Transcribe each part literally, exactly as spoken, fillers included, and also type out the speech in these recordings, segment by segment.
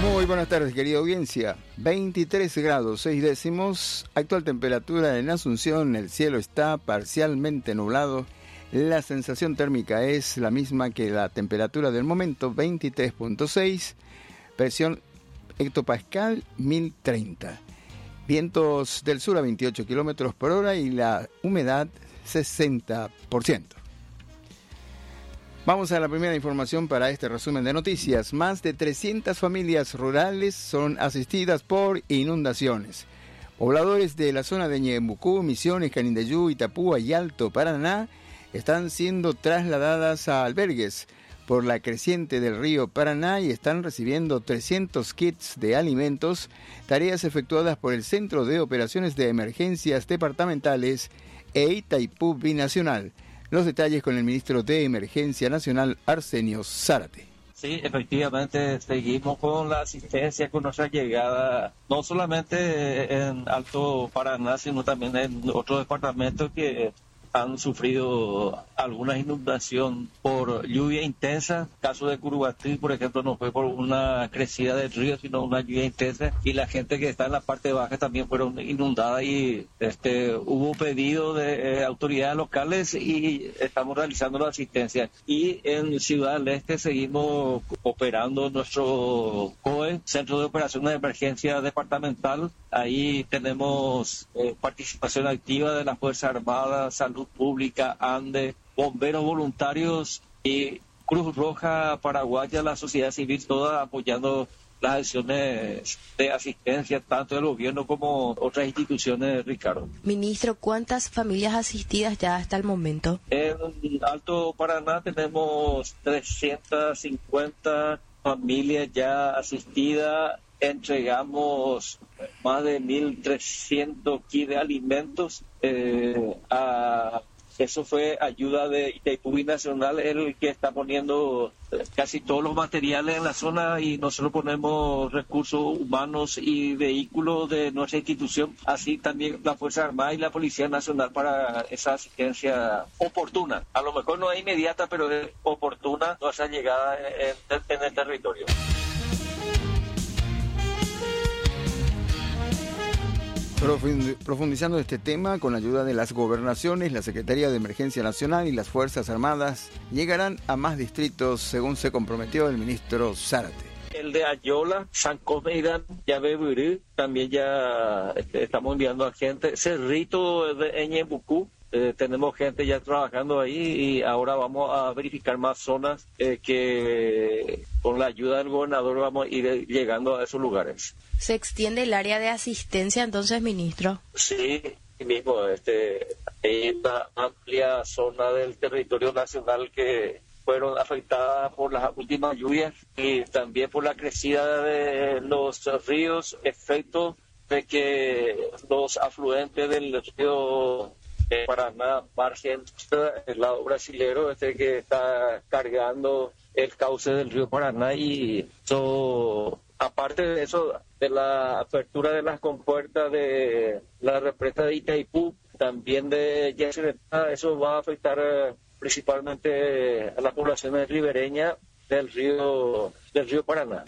Muy buenas tardes, querida audiencia. veintitrés grados seis décimos, actual temperatura en Asunción, el cielo está parcialmente nublado, la sensación térmica es la misma que la temperatura del momento, veintitrés punto seis, presión hectopascal mil treinta, vientos del sur a veintiocho kilómetros por hora y la humedad sesenta por ciento. Vamos a la primera información para este resumen de noticias. Más de trescientas familias rurales son asistidas por inundaciones. Pobladores de la zona de Ñeembucú, Misiones, Canindeyú, Itapúa y Alto Paraná están siendo trasladadas a albergues por la creciente del río Paraná y están recibiendo trescientos kits de alimentos, tareas efectuadas por el Centro de Operaciones de Emergencias Departamentales e Itaipú Binacional. Los detalles con el ministro de Emergencia Nacional, Arsenio Zárate. Sí, efectivamente, seguimos con la asistencia con nuestra llegada, no solamente en Alto Paraná, sino también en otros departamentos que han sufrido alguna inundación por lluvia intensa. Caso de Curubatí, por ejemplo, no fue por una crecida del río, sino una lluvia intensa, y la gente que está en la parte baja también fueron inundadas y este hubo pedido de eh, autoridades locales y estamos realizando la asistencia. Y en Ciudad del Este seguimos operando nuestro C O E, Centro de Operaciones de Emergencia Departamental. Ahí tenemos eh, participación activa de las Fuerzas Armadas, Salud Pública, ANDE, bomberos voluntarios y Cruz Roja Paraguaya, la sociedad civil, toda apoyando las acciones de asistencia tanto del gobierno como otras instituciones, Ricardo. Ministro, ¿cuántas familias asistidas ya hasta el momento? En Alto Paraná tenemos trescientas cincuenta familias ya asistidas. Entregamos más de mil trescientos kits de alimentos. Eh, a, eso fue ayuda de Itaipú Binacional, el que está poniendo casi todos los materiales en la zona, y nosotros ponemos recursos humanos y vehículos de nuestra institución, así también la Fuerza Armada y la Policía Nacional para esa asistencia oportuna. A lo mejor no es inmediata, pero es oportuna nuestra llegada en, en el territorio. Profundizando este tema, con la ayuda de las gobernaciones, la Secretaría de Emergencia Nacional y las Fuerzas Armadas, llegarán a más distritos, según se comprometió el ministro Zárate. El de Ayola, San Comedán, Yabeburí, también ya este, estamos enviando a gente. Cerrito de Ñeembucú, eh, tenemos gente ya trabajando ahí, y ahora vamos a verificar más zonas eh, que con la ayuda del gobernador vamos a ir llegando a esos lugares. ¿Se extiende el área de asistencia entonces, ministro? Sí, mismo. Este, hay una amplia zona del territorio nacional que fueron afectadas por las últimas lluvias y también por la crecida de los ríos, efecto de que los afluentes del río eh, Paraná, margen, el lado brasilero, este que está cargando el cauce del río Paraná, y eso, aparte de eso, de la apertura de las compuertas de la represa de Itaipú, también de Yacyretá, eso va a afectar eh, principalmente a las poblaciones ribereñas del río del río Paraná.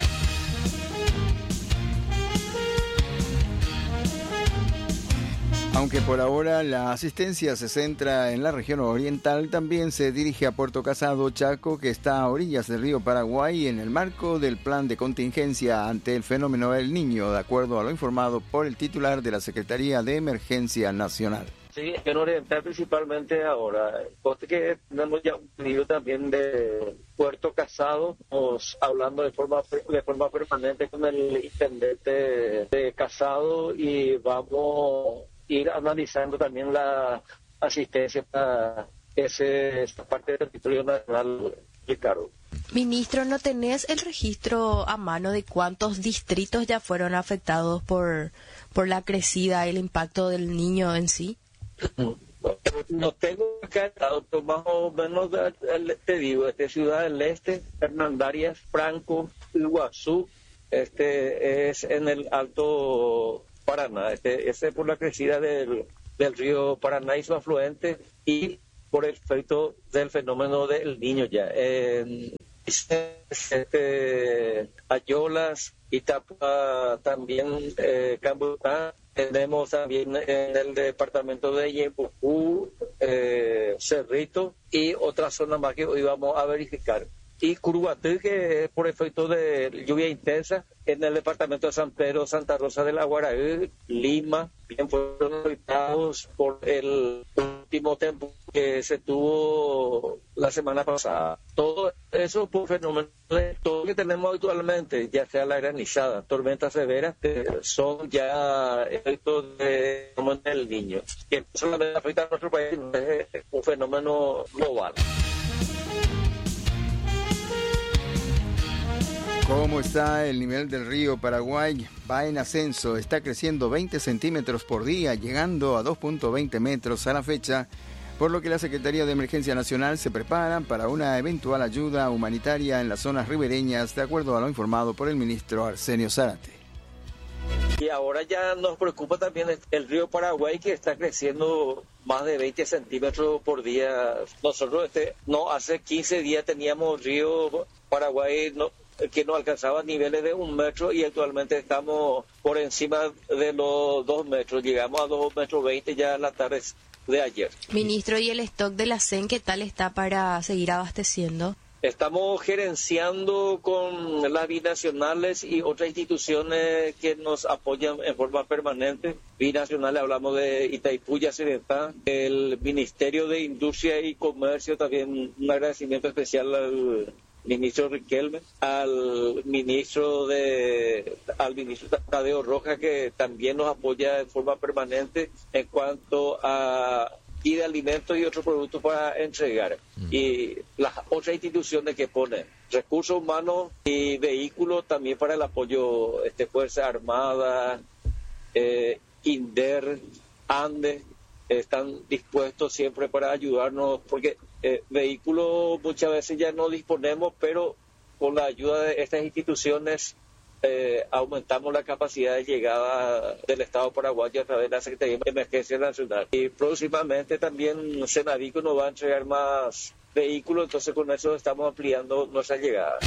Aunque por ahora la asistencia se centra en la región oriental, también se dirige a Puerto Casado, Chaco, que está a orillas del río Paraguay, en el marco del plan de contingencia ante el fenómeno El Niño, de acuerdo a lo informado por el titular de la Secretaría de Emergencia Nacional. Sí, en oriental principalmente ahora, porque que tenemos ya un pedido también de Puerto Casado, estamos hablando de forma de forma permanente con el intendente de Casado, y vamos ir analizando también la asistencia para ese, esta parte del territorio nacional, Ricardo. Ministro, ¿no tenés el registro a mano de cuántos distritos ya fueron afectados por, por la crecida y el impacto del Niño en sí? No tengo acá, pero más o menos te digo, este Ciudad del Este, Hernandarias, Franco, Iguazú, este es en el Alto Paraná, este, este por la crecida del, del río Paraná y su afluente, y por el efecto del fenómeno del Niño ya. En este, Ayolas, Itapúa, también eh, Cambutá. Tenemos también en el departamento de Ñeembucú, eh, Cerrito y otra zona más que hoy vamos a verificar. Y Curuguatí, que es por efecto de lluvia intensa, en el departamento de San Pedro, Santa Rosa de la Guaraí, Lima, bien fueron afectados por el último tiempo que se tuvo la semana pasada. Todo eso por fenómenos de todo lo que tenemos actualmente, ya sea la granizada, tormentas severas, que son ya efectos de fenómeno del Niño, que no solamente afecta a nuestro país, sino es un fenómeno global. ¿Cómo está el nivel del río Paraguay? Va en ascenso, está creciendo veinte centímetros por día, llegando a dos punto veinte metros a la fecha, por lo que la Secretaría de Emergencia Nacional se prepara para una eventual ayuda humanitaria en las zonas ribereñas, de acuerdo a lo informado por el ministro Arsenio Zárate. Y ahora ya nos preocupa también el río Paraguay, que está creciendo más de veinte centímetros por día. Nosotros este, no hace quince días teníamos río Paraguay no, que no alcanzaba niveles de un metro y actualmente estamos por encima de los dos metros. Llegamos a dos metros veinte ya en la tarde de ayer. Ministro, ¿y el stock de la C E N qué tal está para seguir abasteciendo? Estamos gerenciando con las binacionales y otras instituciones que nos apoyan en forma permanente. Binacionales, hablamos de Itaipú y Yacyretá, el Ministerio de Industria y Comercio, también un agradecimiento especial al ministro Riquelme, al ministro de al ministro Tadeo Rojas, que también nos apoya en forma permanente en cuanto a y de alimentos y otros productos para entregar. Mm. Y las otras instituciones que ponen recursos humanos y vehículos también para el apoyo, este, Fuerza Armada, eh, INDER, ANDE, están dispuestos siempre para ayudarnos, porque eh, vehículos muchas veces ya no disponemos, pero con la ayuda de estas instituciones Eh, aumentamos la capacidad de llegada del Estado paraguayo a través de la Secretaría de Emergencia Nacional. Y próximamente también Senavico nos va a entregar más vehículos, entonces con eso estamos ampliando nuestra llegada.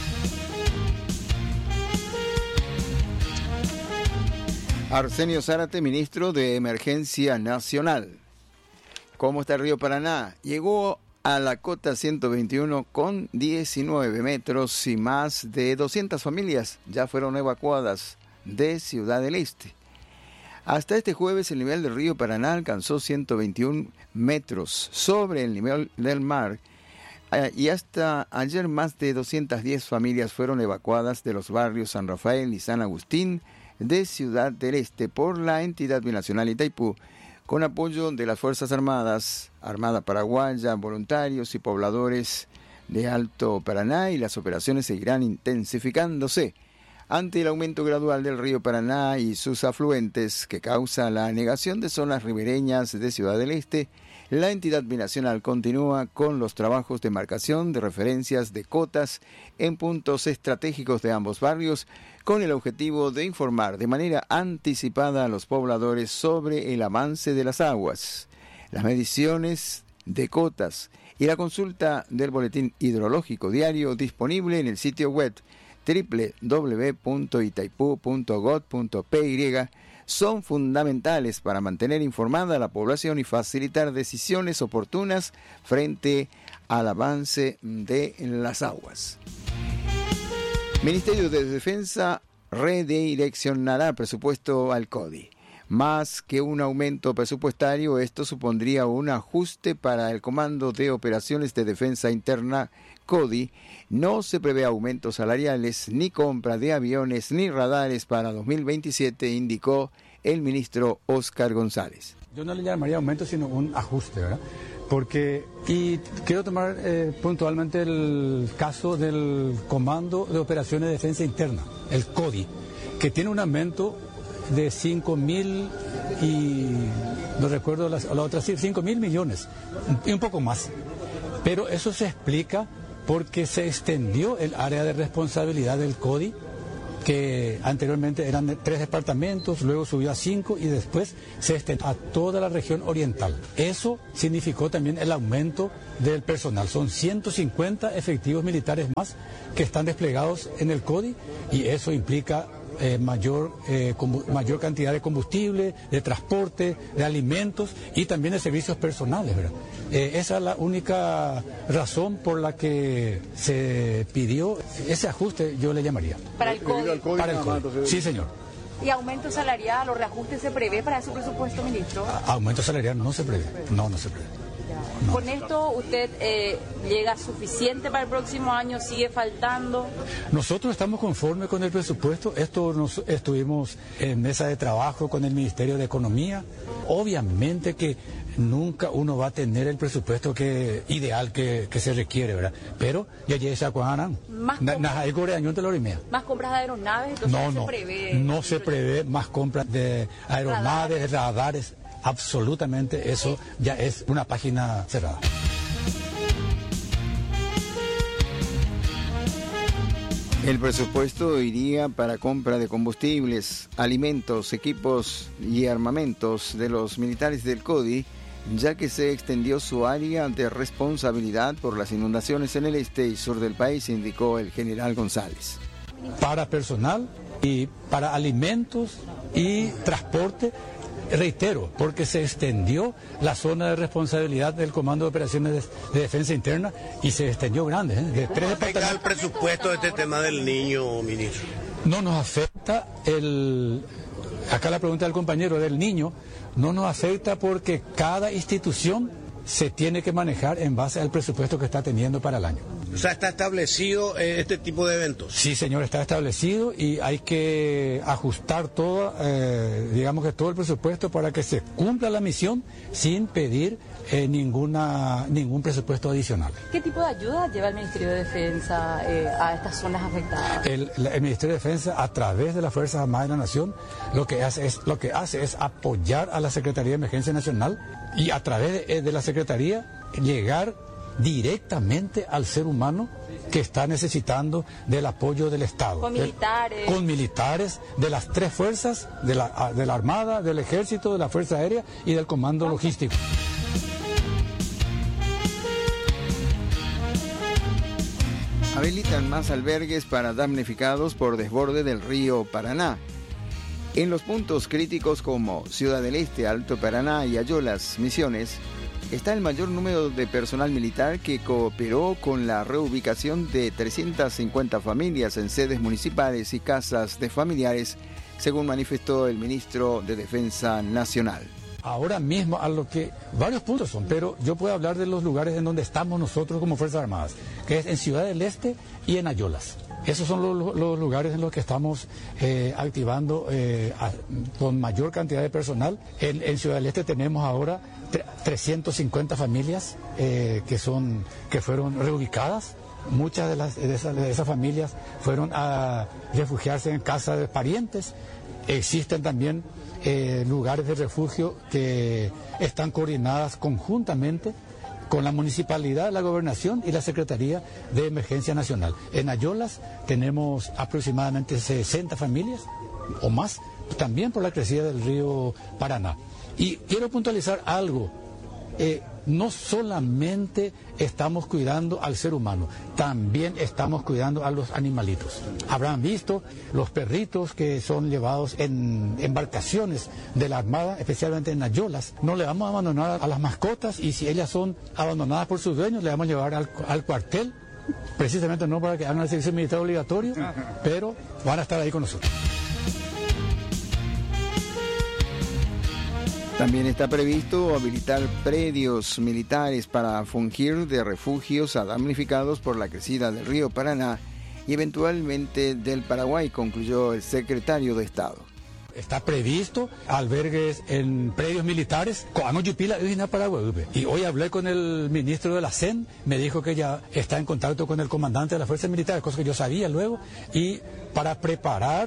Arsenio Zárate, ministro de Emergencia Nacional. ¿Cómo está el río Paraná? Llegó a la cota ciento veintiuno con diecinueve metros y más de doscientas familias ya fueron evacuadas de Ciudad del Este. Hasta este jueves el nivel del río Paraná alcanzó ciento veintiún metros sobre el nivel del mar y hasta ayer más de doscientas diez familias fueron evacuadas de los barrios San Rafael y San Agustín de Ciudad del Este por la entidad binacional Itaipú, con apoyo de las Fuerzas Armadas, Armada Paraguaya, voluntarios y pobladores de Alto Paraná, y las operaciones seguirán intensificándose ante el aumento gradual del río Paraná y sus afluentes que causa la anegación de zonas ribereñas de Ciudad del Este. La entidad binacional continúa con los trabajos de marcación de referencias de cotas en puntos estratégicos de ambos barrios, con el objetivo de informar de manera anticipada a los pobladores sobre el avance de las aguas, las mediciones de cotas y la consulta del boletín hidrológico diario disponible en el sitio web doble u doble u doble u punto itaipú punto gob punto p y son fundamentales para mantener informada a la población y facilitar decisiones oportunas frente al avance de las aguas. Ministerio de Defensa redireccionará presupuesto al CODI. Más que un aumento presupuestario, esto supondría un ajuste para el Comando de Operaciones de Defensa Interna, CODI. No se prevé aumentos salariales, ni compra de aviones, ni radares para dos mil veintisiete, indicó el ministro Óscar González. Yo no le llamaría aumento, sino un ajuste, ¿verdad? Porque, y quiero tomar eh, puntualmente el caso del Comando de Operaciones de Defensa Interna, el CODI, que tiene un aumento de cinco mil y, no recuerdo la, la otra, cinco mil millones, y un poco más. Pero eso se explica porque se extendió el área de responsabilidad del CODI que anteriormente eran de tres departamentos, luego subió a cinco y después se extendió a toda la región oriental. Eso significó también el aumento del personal. Son ciento cincuenta efectivos militares más que están desplegados en el CODI y eso implica Eh, mayor, eh, mayor cantidad de combustible, de transporte, de alimentos y también de servicios personales, ¿verdad? Eh, esa es la única razón por la que se pidió ese ajuste, yo le llamaría. Para el CODI. Para el CODI. Sí, señor. ¿Y aumento salarial o reajuste se prevé para ese presupuesto, ministro? A aumento salarial no se prevé. No, no se prevé. No. ¿Con esto usted eh, llega suficiente para el próximo año? ¿Sigue faltando? Nosotros estamos conformes con el presupuesto. Esto nos estuvimos en mesa de trabajo con el Ministerio de Economía. Obviamente que nunca uno va a tener el presupuesto que ideal que, que se requiere, ¿verdad? Pero ya llega esa cuadran. Más compras de aeronaves, entonces no, no se no, prevé. No se prevé más compras de aeronaves, radares. radares. Absolutamente, eso ya es una página cerrada. El presupuesto iría para compra de combustibles, alimentos, equipos y armamentos de los militares del CODI, ya que se extendió su área de responsabilidad por las inundaciones en el este y sur del país, indicó el general González. Para personal y para alimentos y transporte, reitero, porque se extendió la zona de responsabilidad del Comando de Operaciones de, de Defensa Interna y se extendió grande. ¿eh? De ¿Cómo afecta el presupuesto de este tema del niño, ministro? No nos afecta el... Acá la pregunta del compañero del niño, no nos afecta porque cada institución se tiene que manejar en base al presupuesto que está teniendo para el año. O sea, ¿está establecido eh, este tipo de eventos? Sí, señor, está establecido y hay que ajustar todo, eh, digamos que todo el presupuesto para que se cumpla la misión sin pedir eh, ninguna ningún presupuesto adicional. ¿Qué tipo de ayuda lleva el Ministerio de Defensa eh, a estas zonas afectadas? El, el Ministerio de Defensa, a través de las Fuerzas Armadas de la Nación, lo que hace es, lo que hace es apoyar a la Secretaría de Emergencia Nacional y a través de, de la Secretaría llegar directamente al ser humano que está necesitando del apoyo del Estado. Con militares. Con militares de las tres fuerzas, de la, de la Armada, del Ejército, de la Fuerza Aérea y del Comando Logístico. Habilitan más albergues para damnificados por desborde del río Paraná. En los puntos críticos como Ciudad del Este, Alto Paraná y Ayolas, Misiones, está el mayor número de personal militar que cooperó con la reubicación de trescientas cincuenta familias en sedes municipales y casas de familiares, según manifestó el ministro de Defensa Nacional. Ahora mismo, a lo que varios puntos son, pero yo puedo hablar de los lugares en donde estamos nosotros como Fuerzas Armadas, que es en Ciudad del Este y en Ayolas. Esos son los, los lugares en los que estamos eh, activando eh, a, con mayor cantidad de personal. En, en Ciudad del Este tenemos ahora trescientas cincuenta familias eh, que, son, que fueron reubicadas. Muchas de, las, de, esas, de esas familias fueron a refugiarse en casa de parientes. Existen también eh, lugares de refugio que están coordinadas conjuntamente con la municipalidad, la gobernación y la Secretaría de Emergencia Nacional. En Ayolas tenemos aproximadamente sesenta familias o más, también por la crecida del río Paraná. Y quiero puntualizar algo, eh, no solamente estamos cuidando al ser humano, también estamos cuidando a los animalitos. Habrán visto los perritos que son llevados en embarcaciones de la Armada, especialmente en Ayolas. No le vamos a abandonar a las mascotas y si ellas son abandonadas por sus dueños, le vamos a llevar al, al cuartel, precisamente no para que hagan el servicio militar obligatorio, pero van a estar ahí con nosotros. También está previsto habilitar predios militares para fungir de refugios a damnificados por la crecida del río Paraná y eventualmente del Paraguay, concluyó el secretario de Estado. Está previsto albergues en predios militares. Y hoy hablé con el ministro de la C E N, me dijo que ya está en contacto con el comandante de las fuerzas militares, cosa que yo sabía luego, y para preparar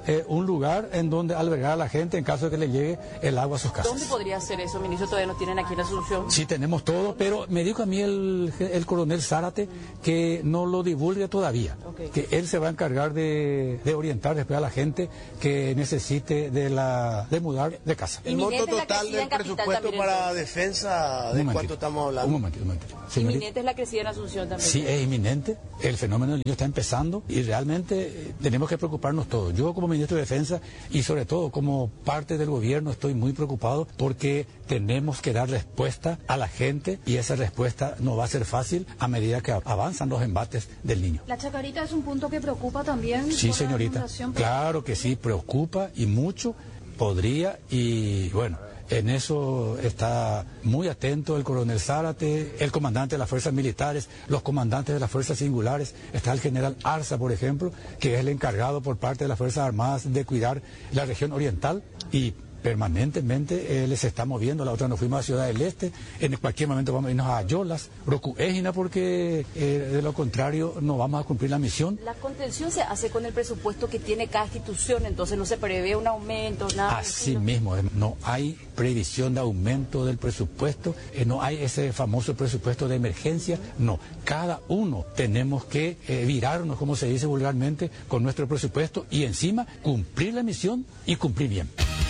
eh, un lugar en donde albergar a la gente en caso de que le llegue el agua a sus casas. ¿Dónde podría ser eso, ministro? Todavía no tienen aquí en Asunción. Sí, tenemos todo, pero me dijo a mí el, el coronel Zárate que no lo divulgue todavía, okay. Que él se va a encargar de, de orientar después a la gente que necesite de, la, de mudar de casa. El monto total del presupuesto para defensa, ¿de cuánto estamos hablando? Un momento, un momento. Inminente es la crecida en Asunción también. Sí, es inminente. El fenómeno del niño está empezando y realmente eh, tenemos que preocuparnos todos. Yo como ministro de Defensa y sobre todo como parte del gobierno estoy muy preocupado porque tenemos que dar respuesta a la gente y esa respuesta no va a ser fácil a medida que avanzan los embates del niño. ¿La Chacarita es un punto que preocupa también? Sí, señorita. Claro que sí, preocupa y mucho. Podría y bueno, en eso está muy atento el coronel Zárate, el comandante de las fuerzas militares, los comandantes de las fuerzas singulares. Está el general Arza, por ejemplo, que es el encargado por parte de las Fuerzas Armadas de cuidar la región oriental y permanentemente eh, les está moviendo. La otra nos fuimos a Ciudad del Este, en cualquier momento vamos a irnos a Ayolas, Roku Ejina, porque eh, de lo contrario no vamos a cumplir la misión. La contención se hace con el presupuesto que tiene cada institución, entonces no se prevé un aumento, nada. Así mismo, no hay previsión de aumento del presupuesto, eh, no hay ese famoso presupuesto de emergencia, no. Cada uno tenemos que eh, virarnos, como se dice vulgarmente, con nuestro presupuesto y encima cumplir la misión y cumplir bien.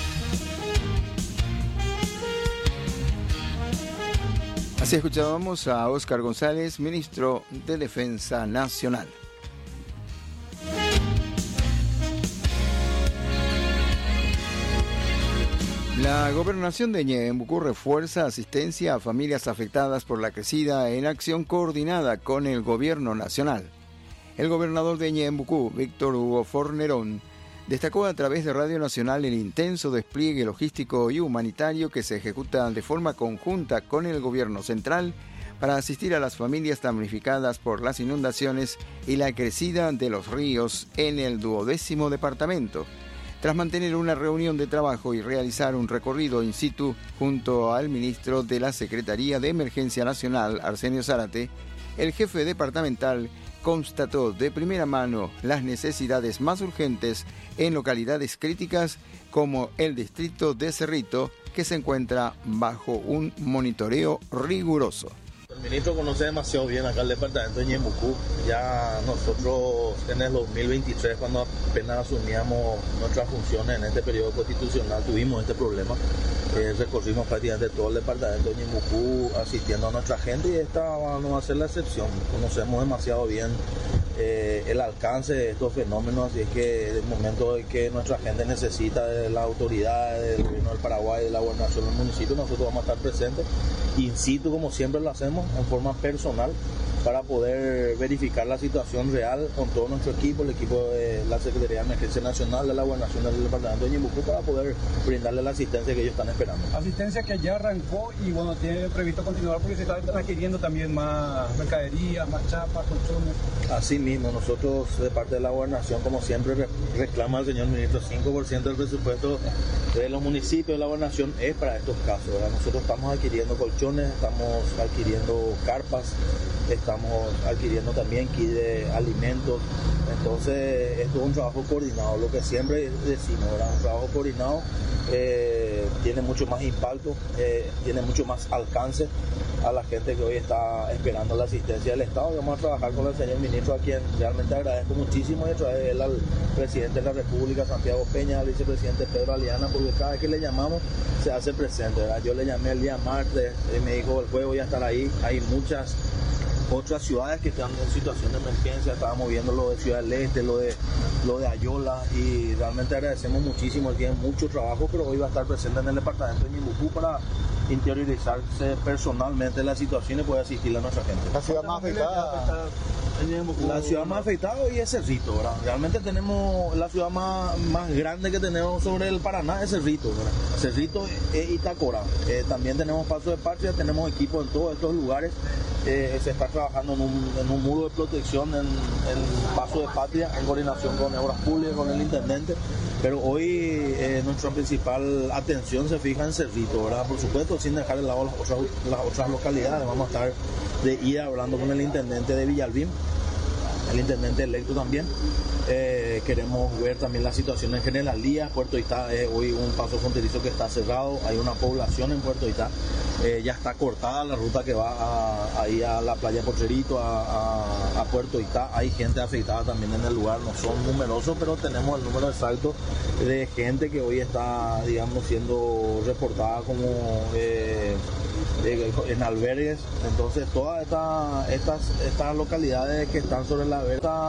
Así escuchábamos a Óscar González, ministro de Defensa Nacional. La gobernación de Ñeembucú refuerza asistencia a familias afectadas por la crecida en acción coordinada con el gobierno nacional. El gobernador de Ñeembucú, Víctor Hugo Fornerón, destacó a través de Radio Nacional el intenso despliegue logístico y humanitario que se ejecuta de forma conjunta con el gobierno central para asistir a las familias damnificadas por las inundaciones y la crecida de los ríos en el duodécimo departamento. Tras mantener una reunión de trabajo y realizar un recorrido in situ junto al ministro de la Secretaría de Emergencia Nacional, Arsenio Zárate, el jefe departamental constató de primera mano las necesidades más urgentes en localidades críticas como el distrito de Cerrito, que se encuentra bajo un monitoreo riguroso. El ministro conoce demasiado bien acá el departamento de Ñeembucú. Ya nosotros en el dos mil veintitrés, cuando apenas asumíamos nuestras funciones en este periodo constitucional, tuvimos este problema. Eh, recorrimos prácticamente todo el departamento de Ñeembucú asistiendo a nuestra gente y esta no va a ser la excepción. Conocemos demasiado bien eh, el alcance de estos fenómenos, así es que en el momento en que nuestra gente necesita de las autoridades del gobierno del Paraguay, de la gobernación del municipio, nosotros vamos a estar presentes in situ, como siempre lo hacemos, en forma personal, para poder verificar la situación real con todo nuestro equipo, el equipo de la Secretaría de Emergencia Nacional, de la Gobernación del Departamento de Ñeembucú, para poder brindarle la asistencia que ellos están esperando. Asistencia que ya arrancó y bueno, tiene previsto continuar porque se están adquiriendo también más mercaderías, más chapas, colchones. Así mismo, nosotros de parte de la Gobernación, como siempre, reclama al señor ministro cinco por ciento del presupuesto de los municipios de la Gobernación es para estos casos, ¿verdad? Nosotros estamos adquiriendo colchones, estamos adquiriendo carpas, estamos adquiriendo también kit de alimentos. Entonces esto es un trabajo coordinado, lo que siempre decimos, ¿verdad? Un trabajo coordinado eh, tiene mucho más impacto, eh, tiene mucho más alcance a la gente que hoy está esperando la asistencia del Estado. Y vamos a trabajar con el señor ministro, a quien realmente agradezco muchísimo, y a través de él al presidente de la República, Santiago Peña, al vicepresidente Pedro Aliana, porque cada vez que le llamamos se hace presente, ¿verdad? Yo le llamé el día martes y me dijo el jueves voy a estar ahí. Hay muchas otras ciudades que están en situación de emergencia, estábamos viendo lo de Ciudad del Este, lo de, lo de Ayola, y realmente agradecemos muchísimo, él tiene mucho trabajo, pero hoy va a estar presente en el departamento de Ñeembucú para interiorizarse personalmente la situación y poder asistir a nuestra gente. La ciudad más afectada La ciudad más afectada hoy es Cerrito, ¿verdad? Realmente tenemos la ciudad más, más grande que tenemos sobre el Paraná es Cerrito, ¿verdad? Cerrito e Itacora. Eh, también tenemos Paso de Patria, tenemos equipo en todos estos lugares. Eh, se está trabajando en un, en un muro de protección en, en Paso de Patria, en coordinación con Obras Públicas, con el intendente. Pero hoy eh, nuestra principal atención se fija en Cerrito, ¿verdad? Por supuesto, sin dejar de lado las otras, las otras localidades. Vamos a estar de ida hablando con el intendente de Villalbín el intendente electo también. Eh, queremos ver también la situación en Generalía. Puerto Itá es hoy un paso fronterizo que está cerrado, hay una población en Puerto Itá, eh, ya está cortada la ruta que va a, ahí a la playa Pocherito, a, a, a Puerto Itá. Hay gente afectada también en el lugar, no son numerosos, pero tenemos el número exacto de gente que hoy está, digamos, siendo reportada como eh, en albergues. Entonces todas estas, estas, estas localidades que están sobre la vereda